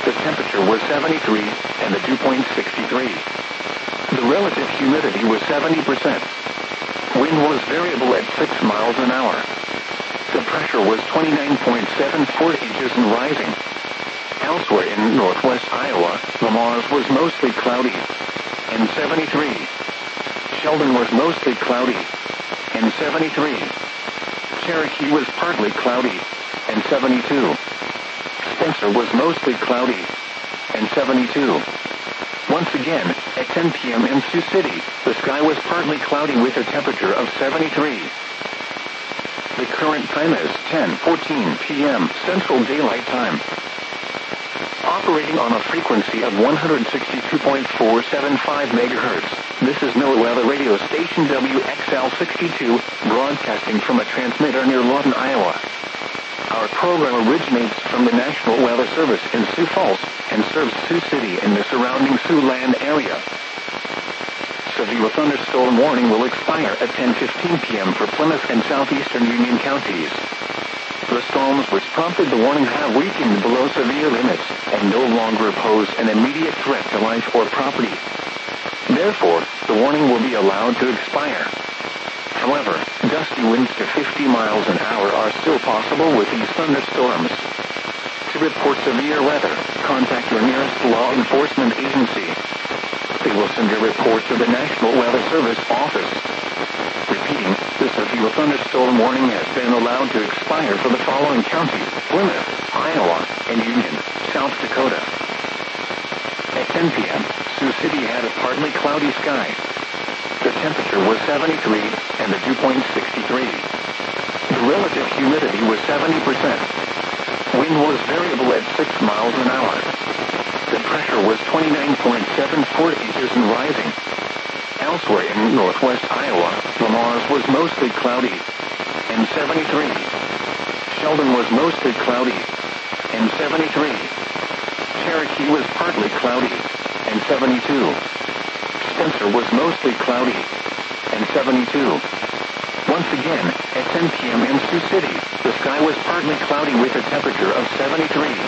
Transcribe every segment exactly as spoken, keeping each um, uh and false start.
The temperature was seventy-three, and the dew point sixty-three. The relative humidity was seventy percent. Wind was variable at six miles an hour. The pressure was twenty-nine point seven four inches and rising. Elsewhere in northwest Iowa, Lamars was mostly cloudy, and seventy-three. Sheldon was mostly cloudy, and seventy-three. Cherokee was partly cloudy, and seventy-two. Spencer was mostly cloudy, and seventy-two. Once again, at ten p.m. in Sioux City, the sky was partly cloudy with a temperature of seventy-three. The current time is ten fourteen p.m. Central Daylight Time. Operating on a frequency of one hundred sixty-two point four seven five megahertz, this is NOAA Weather Radio Station W X L sixty-two, broadcasting from a transmitter near Lawton, Iowa. Our program originates from the National Weather Service in Sioux Falls and serves Sioux City and the surrounding Siouxland area. Severe thunderstorm warning will expire at ten fifteen p.m. for Plymouth and southeastern Union counties. The storms which prompted the warning have weakened below severe limits and no longer pose an immediate threat to life or property. Therefore, the warning will be allowed to expire. However, gusty winds to fifty miles an hour are still possible with these thunderstorms. To report severe weather, contact your nearest law enforcement agency. They will send your report to the National Weather Service office. Repeating, the severe thunderstorm warning has been allowed to expire for the following counties: Plymouth, Iowa, and Union, South Dakota. At ten p.m., Sioux City had a partly cloudy sky. The temperature was seventy-three, and the dew point sixty-three. The relative humidity was seventy percent. Wind was variable at six miles an hour. The pressure was twenty-nine point seven four inches and rising. Elsewhere in northwest Iowa, Lamars was mostly cloudy, and seventy-three. Sheldon was mostly cloudy, and seventy-three. Cherokee was partly cloudy, and seventy-two. Spencer was mostly cloudy, and seventy-two. Once again, at ten p.m. in Sioux City, the sky was partly cloudy with a temperature of seventy-three.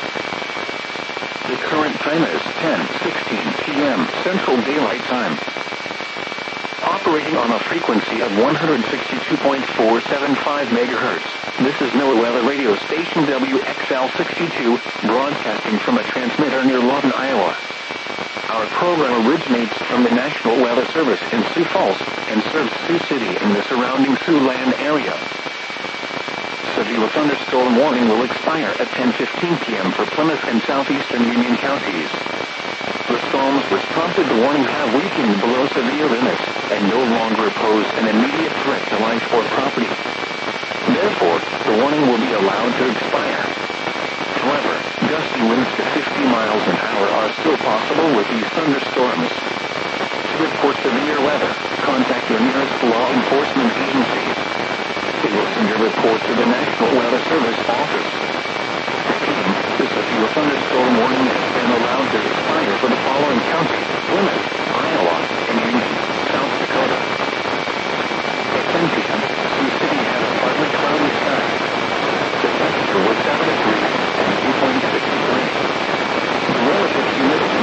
The current time is ten sixteen p.m. Central Daylight Time. Operating on a frequency of one hundred sixty-two point four seven five megahertz, this is NOAA Weather Radio Station W X L sixty-two, broadcasting from a transmitter near Lawton, Iowa. Our program originates from the National Weather Service in Sioux Falls and serves Sioux City and the surrounding Siouxland area. Severe thunderstorm warning will expire at ten fifteen p.m. for Plymouth and southeastern Union counties. The storms which prompted the warning have weakened below severe limits and no longer pose an immediate threat to life or property. Therefore, the warning will be allowed to expire. However, gusty winds to fifty miles an hour are still possible with these thunderstorms. To report severe weather, contact your nearest law enforcement agency. They will send your report to the National Weather Service office. Repeating, the severe thunderstorm warning has been allowed to expire for the following counties: Plymouth, Iowa,